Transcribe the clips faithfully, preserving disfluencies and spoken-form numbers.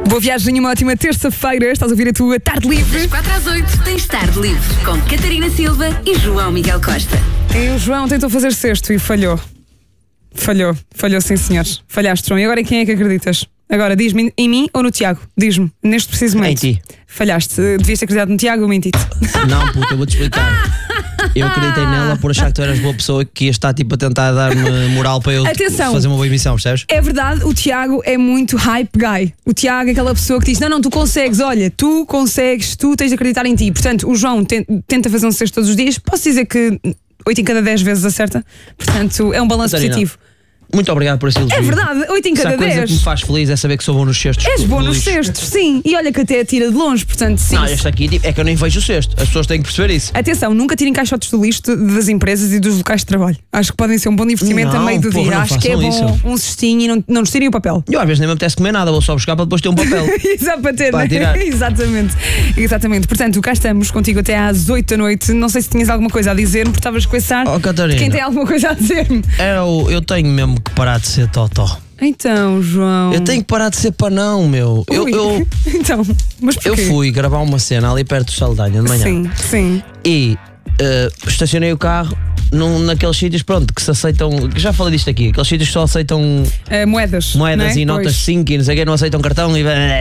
Boa viagem e uma ótima terça-feira. Estás a ouvir a tua Tarde Livre. Das quatro às oito tens Tarde Livre com Catarina Silva e João Miguel Costa. E o João tentou fazer sexto e falhou. Falhou, falhou sim, senhores. Falhaste, João. E agora em quem é que acreditas? Agora, diz-me em mim ou no Tiago? Diz-me, neste preciso momento. Em ti. Falhaste. Devias ter acreditado no Tiago ou menti-te? Não, puta, eu vou-te explicar. Eu acreditei nela por achar que tu eras boa pessoa que ia estar tipo a tentar dar-me moral para eu Atenção. fazer uma boa emissão, percebes? É verdade, o Tiago é muito hype guy. O Tiago é aquela pessoa que diz: não, não, tu consegues, olha, tu consegues, tu tens de acreditar em ti. Portanto, o João ten- tenta fazer um sexto todos os dias. Posso dizer que oito em cada dez vezes acerta. Portanto, é um balanço Catarina, positivo. Muito obrigado por esse elogio. É verdade, oito em Se há cada coisa dez. que me faz feliz é saber que sou bom nos cestos. És bom do nos lixo. cestos, sim. E olha que até tira de longe, portanto, sim. Não, este aqui tipo, é que eu nem vejo o cesto. As pessoas têm que perceber isso. Atenção, nunca tirem caixotes do lixo das empresas e dos locais de trabalho. Acho que podem ser um bom divertimento Não, a meio do porra, dia. não Acho que é bom façam isso. um cestinho e não, não nos tirem o papel. Eu às vezes nem me apetece comer nada, vou só buscar para depois ter um papel. Exato, para ter, Para né? tirar. Exatamente. Exatamente. Portanto, cá estamos contigo até às oito da noite. Não sei se tinhas alguma coisa a dizer-me, porque estavas com esse ar Oh, de Catarina. quem tem alguma coisa a dizer-me. Eu, eu tenho mesmo que parar de ser totó. Então, João. Eu tenho que parar de ser panão, meu. Eu, Ui. eu, Então, mas eu porquê? fui gravar uma cena ali perto do Saldanha de manhã. Sim, sim. E eh, estacionei o carro num, naqueles sítios, pronto, que se aceitam. Que já falei disto aqui, aqueles sítios que só aceitam Eh, moedas. moedas não é? e notas Pois. cinco e não sei o que, não aceitam cartão e.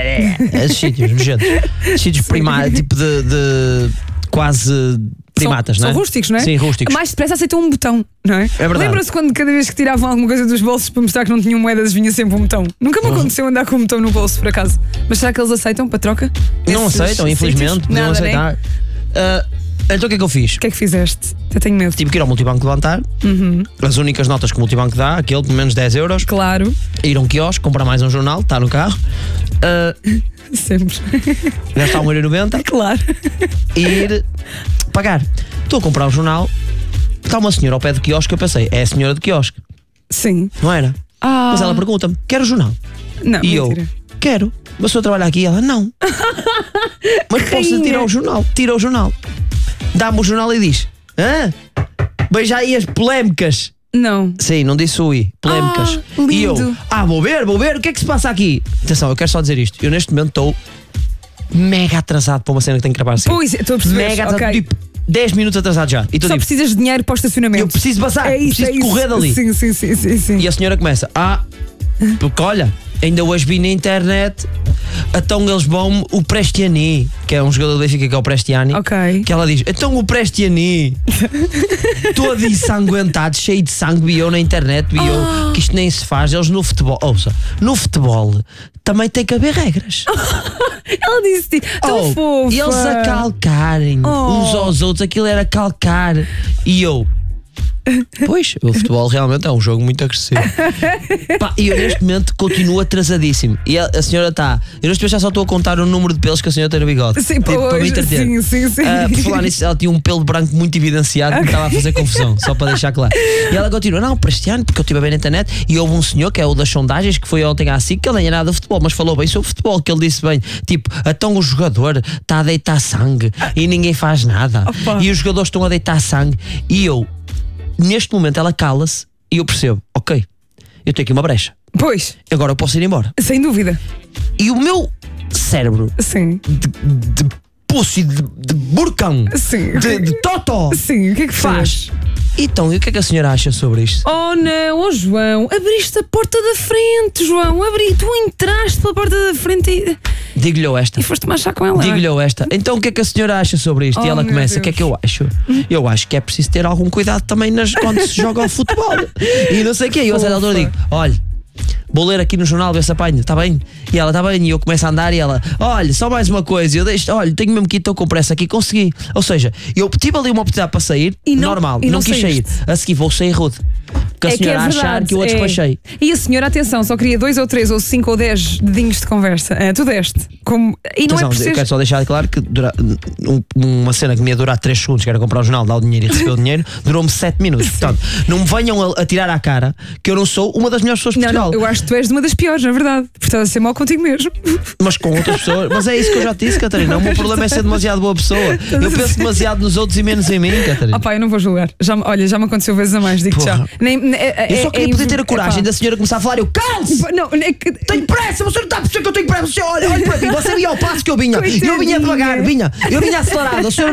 Esses sítios, nojentos. Sítios primários, tipo de, de quase primatas, são, não é? São rústicos, não é? Sim, rústicos. Mais depressa aceitam um botão, não é? É verdade. Lembra-se quando cada vez que tiravam alguma coisa dos bolsos para mostrar que não tinham moedas vinha sempre um botão? Nunca me aconteceu andar com um botão no bolso, por acaso. Mas será que eles aceitam para troca? Não Esses aceitam, infelizmente, sítios? não Nada, né? aceitar. Ah, então o que é que eu fiz? O que é que fizeste? Eu tenho medo. Tive que ir ao multibanco levantar. Uhum. As únicas notas que o multibanco dá, aquele de menos dez euros. Claro, Ir a um quiosque, comprar mais um jornal, está no carro. ah, sempre. gastar um euro e noventa Claro. e ir pagar. Estou a comprar o jornal, está uma senhora ao pé do quiosque. Eu pensei, é a senhora do quiosque, Sim. não era? Ah. Mas ela pergunta-me, quer o jornal? Não, E mentira. eu, quero. Mas se eu trabalhar aqui, ela, não. Mas posso Rainha. tirar o jornal? Tira o jornal. Dá-me o jornal e diz, hã? Veja aí as polémicas. Não. Sim, não disse o I, polémicas. Ah, lindo. E eu, ah, vou ver, vou ver, o que é que se passa aqui? Atenção, eu quero só dizer isto. Eu neste momento estou mega atrasado para uma cena que tenho que gravar assim. Pois, estou a perceber. Mega atrasado, Ok. tipo dez minutos atrasado já. E tu Só tipo, precisas de dinheiro para o estacionamento. eu preciso passar, É isso, preciso é de isso. correr dali. Sim, sim, sim, sim, sim. E a senhora começa, ah, porque olha, ainda hoje vi na internet, então eles vão o Prestiani, que é um jogador do Benfica que é o Prestiani. Ok. Que ela diz, então o Prestiani, todo ensanguentado, cheio de sangue, vi eu na internet, vi eu que isto nem se faz. Eles no futebol, ouça, no futebol também tem que haver regras. Ela disse tão Oh, fofa. eles a calcarem Oh. uns aos outros, aquilo era calcar. E eu, pois, o futebol realmente é um jogo muito agressivo. Pá, e eu neste momento continuo atrasadíssimo. E a, a senhora está. Eu neste momento já só estou a contar o número de pelos que a senhora tem no bigode. Sim, Tipo, para me pois, entreter. sim, sim, sim. Ah, por falar nisso, ela tinha um pelo branco muito evidenciado que me estava a fazer confusão, só para deixar claro. E ela continua, não, para este ano, porque eu estive a ver na internet e houve um senhor que é o das sondagens que foi ontem à S I C, que ele nem é nada de futebol, mas falou bem sobre futebol, que ele disse bem, tipo, então o jogador está a deitar sangue e ninguém faz nada. Opa. E os jogadores estão a deitar sangue. E eu, neste momento, ela cala-se e eu percebo, ok, eu tenho aqui uma brecha, Pois, agora eu posso ir embora. sem dúvida. E o meu cérebro Sim. de, de pussy, de, de burcão, Sim. de, de totó, Sim, o que é que faz. faz? Então, e o que é que a senhora acha sobre isto? Oh não, oh João, abriste a porta da frente, João, abri, tu entraste pela porta da frente e, Digo-lhe eu esta. e foste marchar com ela. Digo-lhe eu esta. Então o que é que a senhora acha sobre isto? Oh, e ela meu começa, o que é Deus. que eu acho? Eu acho que é preciso ter algum cuidado também nas, quando se joga ao futebol. E não sei o quê. E eu a certa altura digo, olha, vou ler aqui no jornal, ver se apanho, está bem? E ela, está bem, e eu começo a andar e ela, olha, só mais uma coisa, eu deixo, olha, tenho mesmo que ir, estou com pressa aqui, consegui. Ou seja, eu tive ali uma oportunidade para sair, E não- normal, e não, não quis sair. saíste. A seguir vou sair rude. Porque a É que senhora é achar verdade, que eu a é. despachei. E a senhora, atenção, só queria dois ou três ou cinco ou dez dedinhos de conversa. Ah, tu deste. Como... E não Atenção, é preciso. eu quero só deixar claro que dura, um- uma cena que me ia durar três segundos, que era comprar o jornal, dar o dinheiro e receber o dinheiro, durou-me sete minutos. Portanto, não me venham a, a tirar à cara que eu não sou uma das melhores pessoas de Não, Portugal. não, eu acho que tu és de uma das piores, na verdade. Porque estás a ser mal contigo mesmo. Mas com outras pessoas. Mas é isso que eu já te disse, Catarina. O meu problema é ser demasiado boa pessoa. Eu penso demasiado nos outros e menos em mim, Catarina. Ah pá, eu não vou julgar. Já, me- olha, já me aconteceu vezes a mais, digo-te Porra. já. Nem, é, Eu só queria é, poder ter a é, coragem é, da senhora começar a falar. Eu calce! Não, é que, Tenho pressa, você não está a perceber que eu tenho pressa. Você olha, olha para mim, você vinha ao passo que eu vinha. Eu vinha Coitadinha. devagar, vinha. Eu vinha acelerado. A senhora